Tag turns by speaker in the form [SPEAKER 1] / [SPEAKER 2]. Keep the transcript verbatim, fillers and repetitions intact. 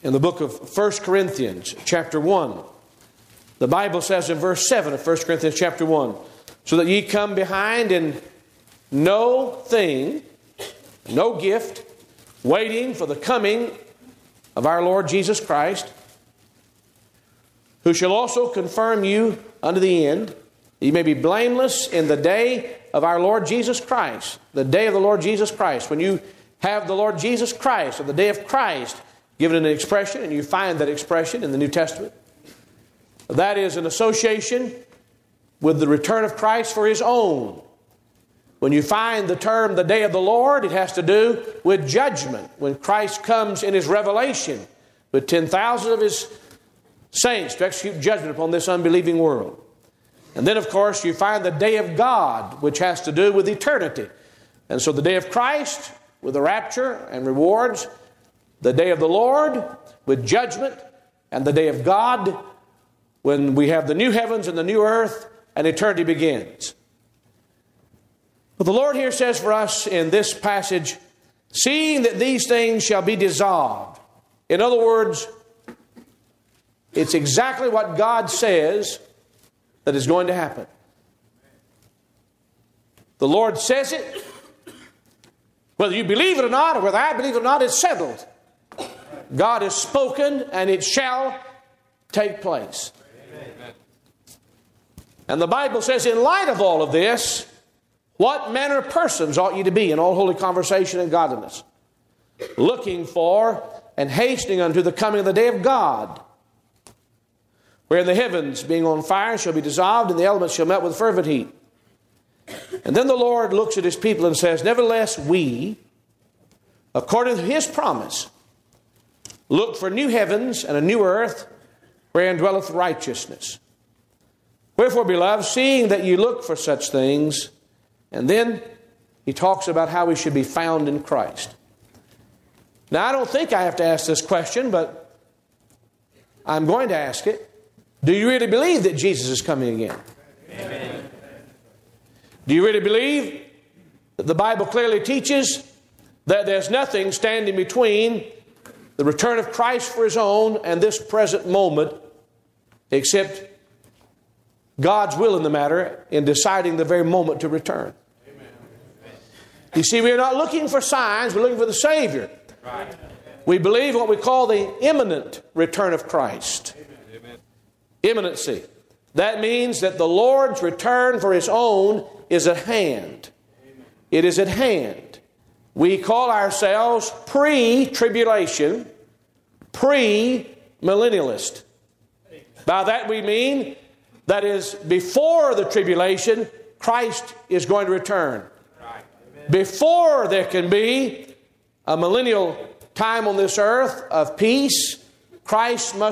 [SPEAKER 1] In the book of First Corinthians, chapter one, the Bible says in verse seven of First Corinthians chapter one, so that ye come behind in no thing, no gift, waiting for the coming of our Lord Jesus Christ, who shall also confirm you unto the end, that ye may be blameless in the day of our Lord Jesus Christ. The day of the Lord Jesus Christ. When you have the Lord Jesus Christ, or the day of Christ, given an expression, and you find that expression in the New Testament, that is an association with the return of Christ for His own. When you find the term the day of the Lord, it has to do with judgment. When Christ comes in His revelation with ten thousand of His saints to execute judgment upon this unbelieving world. And then, of course, you find the day of God, which has to do with eternity. And so the day of Christ with the rapture and rewards, the day of the Lord with judgment, and the day of God when we have the new heavens and the new earth and eternity begins. But the Lord here says for us in this passage, seeing that these things shall be dissolved. In other words, it's exactly what God says that is going to happen. The Lord says it. Whether you believe it or not, or whether I believe it or not, it's settled. God has spoken, and it shall take place. Amen. And the Bible says, in light of all of this, what manner of persons ought ye to be in all holy conversation and godliness, looking for and hastening unto the coming of the day of God, wherein the heavens, being on fire, shall be dissolved, and the elements shall melt with fervent heat. And then the Lord looks at His people and says, nevertheless we, according to His promise, look for new heavens and a new earth, wherein dwelleth righteousness. Wherefore, beloved, seeing that ye look for such things, and then He talks about how we should be found in Christ. Now, I don't think I have to ask this question, but I'm going to ask it. Do you really believe that Jesus is coming again? Amen. Do you really believe that the Bible clearly teaches that there's nothing standing between the return of Christ for His own and this present moment except God's will in the matter in deciding the very moment to return? Amen. You see, we're not looking for signs, we're looking for the Savior. Right. We believe what we call the imminent return of Christ. Amen. Imminency. That means that the Lord's return for His own is at hand. Amen. It is at hand. We call ourselves pre-tribulation, pre-millennialist. By that we mean that is before the tribulation, Christ is going to return. Right. Before there can be a millennial time on this earth of peace, Christ must